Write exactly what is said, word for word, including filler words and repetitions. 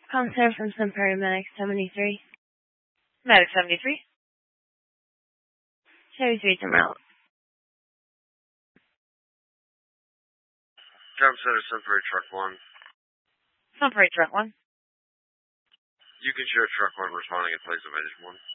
Calm center from Sun Prairie Medic seventy-three. Medic seventy-three. Chevy three to route. Calm center Sun Prairie Truck one. Sun Prairie Truck one. You can share Truck one responding in place of Engine one.